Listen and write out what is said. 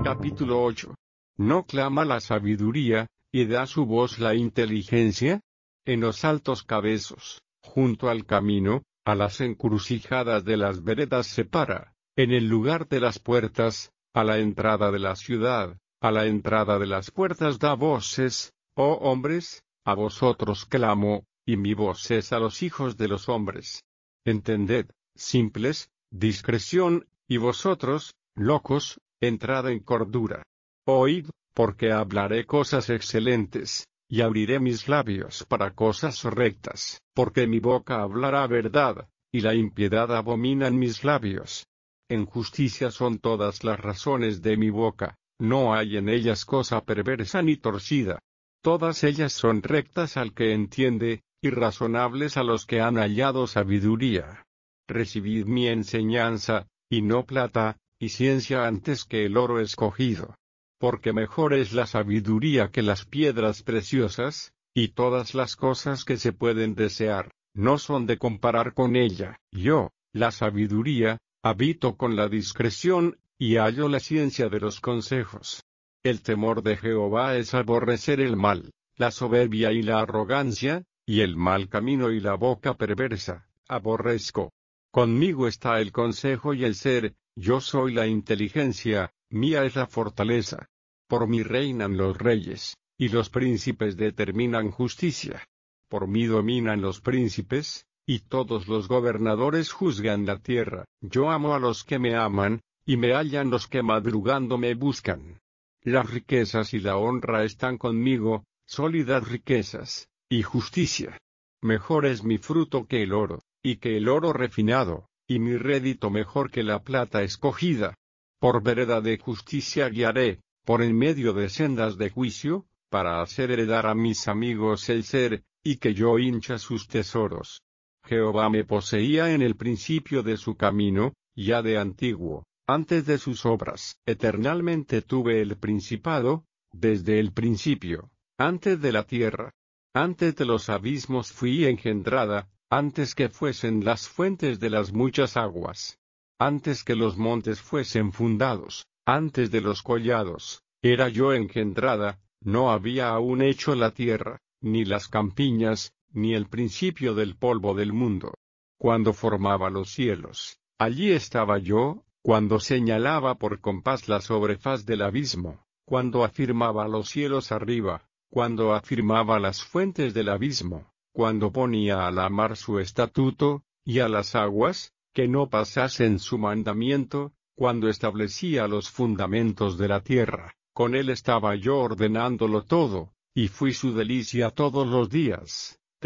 Capítulo 8. ¿No clama la sabiduría, y da su voz la inteligencia? En los altos cabezos, junto al camino, a las encrucijadas de las veredas se para, en el lugar de las puertas, a la entrada de la ciudad, a la entrada de las puertas da voces, oh hombres, a vosotros clamo, y mi voz es a los hijos de los hombres. Entended, simples, discreción, y vosotros, locos, entrad en cordura. Oíd, porque hablaré cosas excelentes, y abriré mis labios para cosas rectas, porque mi boca hablará verdad, y la impiedad abomina en mis labios. En justicia son todas las razones de mi boca, no hay en ellas cosa perversa ni torcida. Todas ellas son rectas al que entiende, y razonables a los que han hallado sabiduría. Recibid mi enseñanza, y no plata, y ciencia antes que el oro escogido. Porque mejor es la sabiduría que las piedras preciosas, y todas las cosas que se pueden desear, no son de comparar con ella. Yo, la sabiduría, habito con la discreción, y hallo la ciencia de los consejos. El temor de Jehová es aborrecer el mal, la soberbia y la arrogancia, y el mal camino y la boca perversa, aborrezco. Conmigo está el consejo y el ser, yo soy la inteligencia, mía es la fortaleza. Por mí reinan los reyes, y los príncipes determinan justicia. Por mí dominan los príncipes, y todos los gobernadores juzgan la tierra. Yo amo a los que me aman, y me hallan los que madrugando me buscan. Las riquezas y la honra están conmigo, sólidas riquezas, y justicia. Mejor es mi fruto que el oro, y que el oro refinado, y mi rédito mejor que la plata escogida. Por vereda de justicia guiaré, por en medio de sendas de juicio, para hacer heredar a mis amigos el ser, y que yo hincha sus tesoros. Jehová me poseía en el principio de su camino, ya de antiguo, antes de sus obras. Eternalmente tuve el principado, desde el principio, antes de la tierra. Antes de los abismos fui engendrada, antes que fuesen las fuentes de las muchas aguas. Antes que los montes fuesen fundados, antes de los collados, era yo engendrada, no había aún hecho la tierra, ni las campiñas, ni el principio del polvo del mundo. Cuando formaba los cielos, allí estaba yo, cuando señalaba por compás la sobrefaz del abismo, cuando afirmaba los cielos arriba, cuando afirmaba las fuentes del abismo, cuando ponía a la mar su estatuto, y a las aguas, que no pasasen su mandamiento, cuando establecía los fundamentos de la tierra, con él estaba yo ordenándolo todo, y fui su delicia todos los días.